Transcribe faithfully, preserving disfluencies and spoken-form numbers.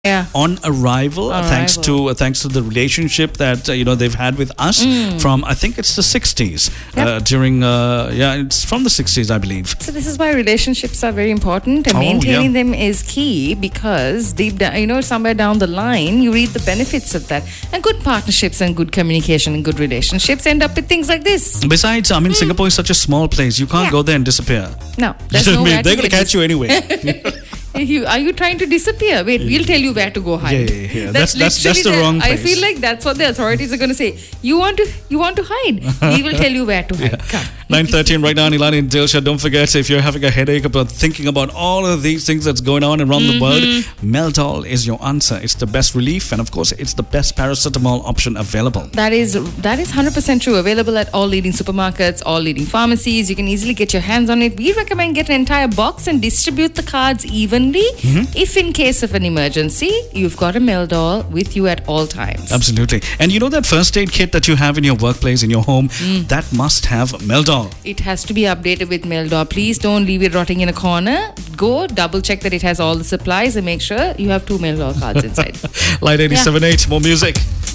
Yeah. On arrival, On thanks arrival. to uh, thanks to the relationship that uh, you know they've had with us from I think it's the sixties. Yep. Uh, during uh, yeah, it's from the sixties, I believe. So this is why relationships are very important, and Oh, maintaining yeah. them is key, because deep down, you know, somewhere down the line, you reap the benefits of that. And good partnerships and good communication and good relationships end up with things like this. Besides, I mean, Singapore is such a small place. You can't Yeah. go there and disappear. No, there's You know what I nowhere mean? They're to going to get catch you anyway. You, are you trying to disappear? Wait, we'll tell you where to go hide. Yeah, yeah, yeah. That's- that's- that's literally the wrong I place. feel like that's what the authorities are going to say. You want to, you want to hide? We will tell you where to hide. Come. nine thirteen right now, Nilani and Dilsha. Don't forget, if you're having a headache about thinking about all of these things that's going on around the world, Meldol is your answer. It's the best relief, and of course, it's the best paracetamol option available. That is that is one hundred percent true. Available at all leading supermarkets, all leading pharmacies. You can easily get your hands on it. We recommend get an entire box and distribute the cards evenly. If in case of an emergency, you've got a Meldol with you at all times. Absolutely. And you know that first aid kit that you have in your workplace, in your home, that must have Meldol. It has to be updated with Meldol. Please don't leave it rotting in a corner. Go double check that it has all the supplies and make sure you have two Meldol cards inside. Light eighty-seven point eight, more music.